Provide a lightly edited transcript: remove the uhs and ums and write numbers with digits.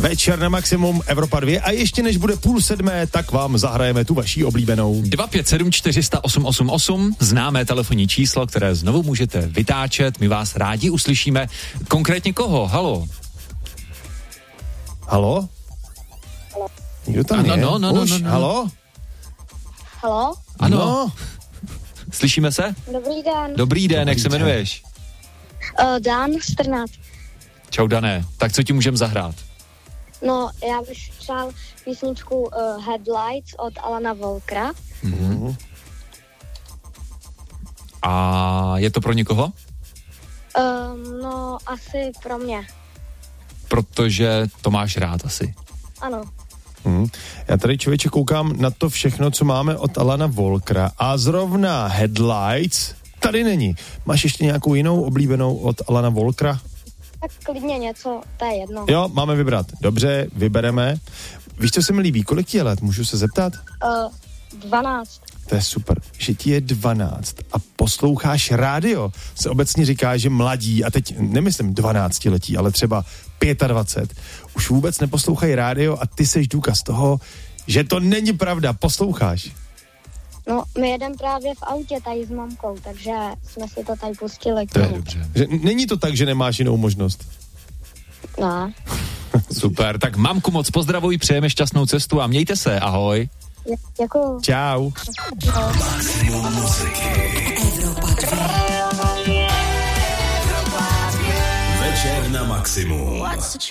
Večer na maximum, Evropa 2 a ještě než bude 6:30, tak vám zahrajeme tu vaší oblíbenou. 257 400 888, známé telefonní číslo, které znovu můžete vytáčet, my vás rádi uslyšíme. Konkrétně koho? Halo? Halo? Nikdo tam je? No. Halo? Halo? Ano. No. Slyšíme se? Dobrý den. Dobrý den, jak se jmenuješ? Dan Strnad. Čau, Dané. Tak co ti můžeme zahrát? No, já bych přál písničku Headlights od Alana Walkera. Mm-hmm. A je to pro někoho? No, asi pro mě. Protože to máš rád asi. Ano. Já tady, člověče, koukám na to všechno, co máme od Alana Walkera a zrovna Headlights tady není. Máš ještě nějakou jinou oblíbenou od Alana Walkera? Tak klidně něco, to je jedno. Jo, máme vybrat. Dobře, vybereme. Víš, co se mi líbí? Kolik ti je let? Můžu se zeptat? 12. To je super, že ti je 12 a posloucháš rádio. Se obecně říká, že mladí, a teď nemyslím 12letí, ale třeba 25, už vůbec neposlouchají rádio a ty seš důkaz toho, že to není pravda. Posloucháš? No, my jedeme právě v autě tady s mamkou, takže jsme si to tady pustili. To je dobře. Že není to tak, že nemáš jinou možnost? No. Super, tak mamku moc pozdravuj, přejeme šťastnou cestu a mějte se, ahoj. Děkuju. Čau. Maximum muziky. Evropa 2. Večer na maximum.